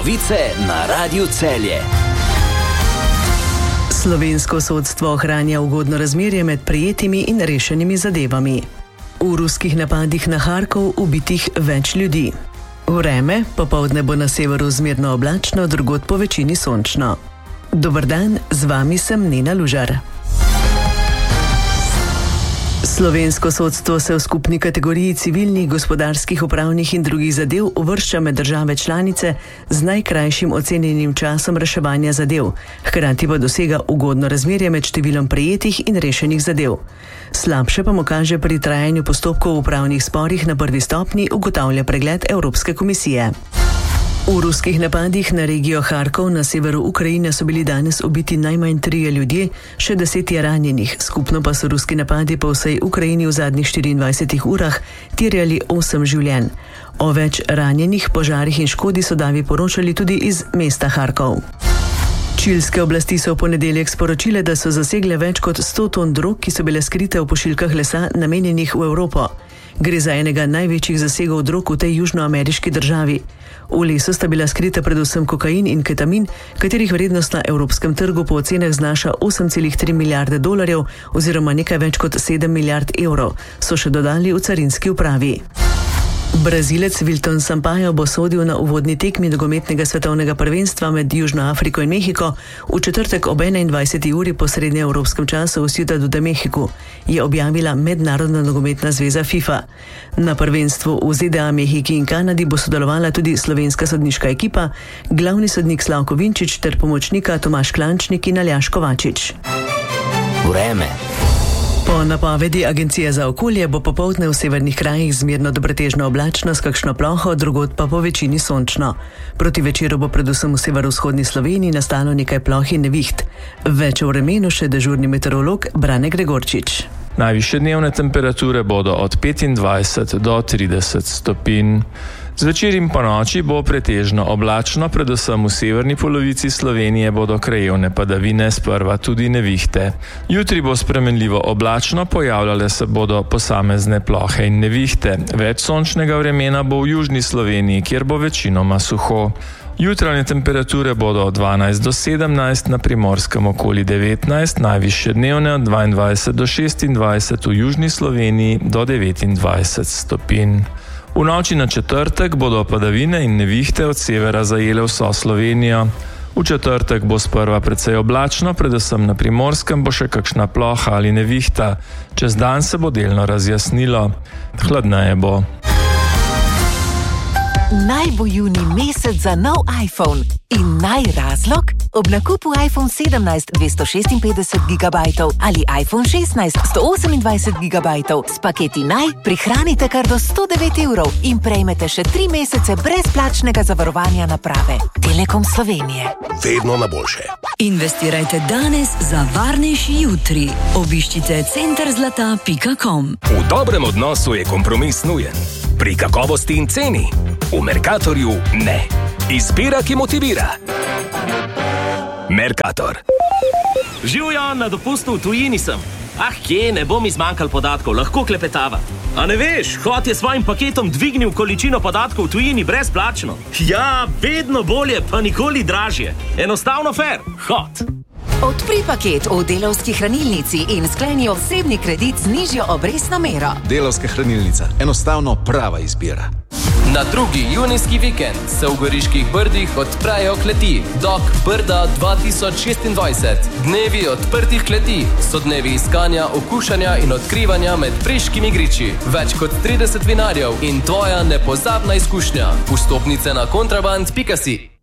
Novice na Radiu Celje. Slovensko sodstvo ohranja ugodno razmerje med prejetimi in rešenimi zadevami. V ruskih napadih na Harkov ubitih več ljudi. Vreme, popoldne bo na severu zmerno oblačno, drugod po večini sončno. Dober dan, z vami sem Nena Lužar. Slovensko sodstvo se v skupni kategoriji civilnih, gospodarskih, upravnih in drugih zadev uvršča med države članice z najkrajšim ocenjenim časom reševanja zadev, hkrati pa dosega ugodno razmerje med številom prejetih in rešenih zadev. Slabše pa mu kaže pri trajanju postopkov v upravnih sporih na prvi stopnji, ugotavlja pregled Evropske komisije. V ruskih napadih na regijo Harkov na severu Ukrajine so bili danes ubiti najmanj 3 ljudje, še 10 je ranjenih. Skupno pa so ruski napadi po vsej Ukrajini v zadnjih 24 urah terjali 8 življenj. O več ranjenih, požarih in škodi so davi poročali tudi iz mesta Harkov. Čilske oblasti so v ponedeljek sporočile, da so zasegle več kot 100 ton drog, ki so bile skrite v pošiljkah lesa, namenjenih v Evropo. Gre za enega največjih zasegov drog v tej južnoameriški državi. V lesu sta bila skrita predvsem kokain in ketamin, katerih vrednost na evropskem trgu po ocenah znaša 8,3 milijarde dolarjev oziroma nekaj več kot 7 milijard evrov, so še dodali v carinski upravi. Brazilec Wilton Sampaio bo sodil na uvodni tekmi nogometnega svetovnega prvenstva med Južno Afriko in Mehiko v četrtek ob 21. uri po srednjeevropskem času v Ciudadu de Mexiku, je objavila Mednarodna nogometna zveza FIFA. Na prvenstvu v ZDA, Mehiki in Kanadi bo sodelovala tudi slovenska sodniška ekipa, glavni sodnik Slavko Vinčič ter pomočnika Tomaž Klančnik in Aljaž Kovačič. Vreme. Po napovedi Agencije za okolje bo popoldne v severnih krajih zmerno do pretežno oblačno s kakšno ploho, drugod pa po večini sončno. Proti večeru bo predvsem v severovzhodni Sloveniji nastalo nekaj ploh in neviht. Več o vremenu še dežurni meteorolog Brane Gregorčič. Najvišje dnevne temperature bodo od 25 do 30 stopinj. Zvečer in ponoči bo pretežno oblačno, predvsem v severni polovici Slovenije bodo krajevne padavine, sprva tudi nevihte. Jutri bo spremenljivo oblačno, pojavljale se bodo posamezne plohe in nevihte. Več sončnega vremena bo v južni Sloveniji, kjer bo večinoma suho. Jutranje temperature bodo od 12 do 17, na Primorskem okoli 19, najvišje dnevne od 22 do 26, v južni Sloveniji do 29 stopinj. V noči na četrtek bodo padavine in nevihte od severa zajele vso Slovenijo. V četrtek bo sprva precej oblačno, predvsem na Primorskem bo še kakšna ploha ali nevihta. Čez dan se bo delno razjasnilo. Hladneje bo. Naj bo junij mesec za nov iPhone. In naj razlog? Ob nakupu iPhone 17 256 GB ali iPhone 16 128 GB s paketi naj prihranite kar do 109 evrov in prejmete še 3 mesece brezplačnega zavarovanja naprave. Telekom Slovenije. Vedno na boljše. Investirajte danes za varnejši jutri. Obiščite centerzlata.com. V dobrem odnosu je kompromis nujen. Pri kakovosti in ceni. V Mercatorju ne. Izbira, ki motivira. Mercator. Živjo, na dopustu v tujini sem. Kje, ne bo mi zmanjkal podatkov, lahko klepetava. A ne veš, Hot je svojim paketom dvignil količino podatkov v tujini brezplačno. Ja, vedno bolje, pa nikoli dražje. Enostavno fair. Hot. Odpri paket v Delavski hranilnici in skleni osebni kredit z nižjo obrestno mero. Delavska hranilnica. Enostavno prava izbira. Na drugi junijski vikend se v Goriških Brdih odprejo kleti Dok Brda 2026. Dnevi odprtih kleti so dnevi iskanja, okušanja in odkrivanja med priškimi griči. Več kot 30 vinarjev in tvoja nepozabna izkušnja. Vstopnice na kontraband.si.